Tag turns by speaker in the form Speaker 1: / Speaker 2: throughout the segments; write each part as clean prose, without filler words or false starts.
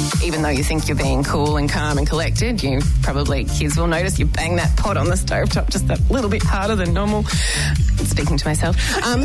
Speaker 1: even though you think you're being cool and calm and collected, kids will notice you bang that pot on the stovetop just a little bit harder than normal. I'm speaking to myself.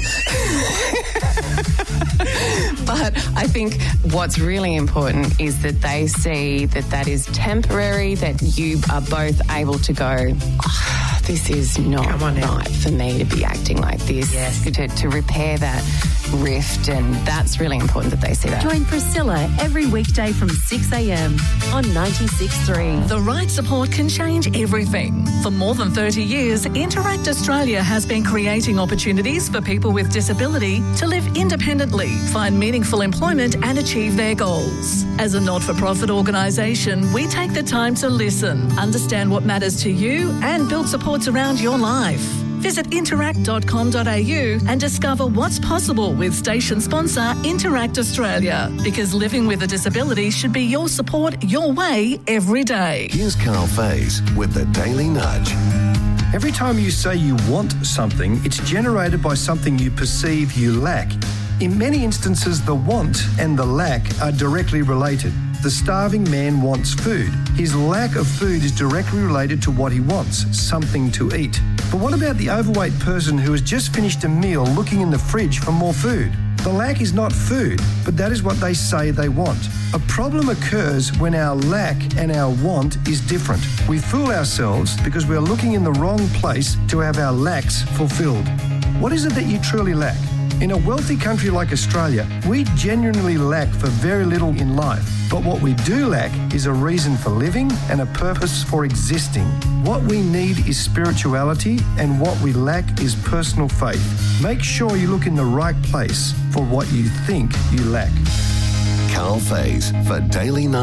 Speaker 1: But I think what's really important is that they see that is temporary, that you are both able to go, this is not right for me to be acting like this.
Speaker 2: Yes.
Speaker 1: To repair that rift, and that's really important that they see that.
Speaker 2: Join Priscilla every weekday from 6 a.m. on 96.3.
Speaker 3: The right support can change everything. For more than 30 years, Interact Australia has been creating opportunities for people with disability to live independently, find meaningful employment and achieve their goals. As a not-for-profit organisation, we take the time to listen, understand what matters to you and build supports around your life. Visit interact.com.au and discover what's possible with station sponsor Interact Australia. Because living with a disability should be your support, your way, every day.
Speaker 4: Here's Carl Faze with the Daily Nudge.
Speaker 5: Every time you say you want something, it's generated by something you perceive you lack. In many instances, the want and the lack are directly related. The starving man wants food. His lack of food is directly related to what he wants, something to eat. But what about the overweight person who has just finished a meal looking in the fridge for more food? The lack is not food, but that is what they say they want. A problem occurs when our lack and our want is different. We fool ourselves because we are looking in the wrong place to have our lacks fulfilled. What is it that you truly lack? In a wealthy country like Australia, we genuinely lack for very little in life. But what we do lack is a reason for living and a purpose for existing. What we need is spirituality, and what we lack is personal faith. Make sure you look in the right place for what you think you lack.
Speaker 4: Carl Faze for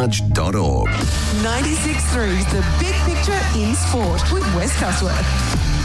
Speaker 4: dailynudge.org.
Speaker 6: 96.3's The Big Picture in Sport with Wes Cusworth.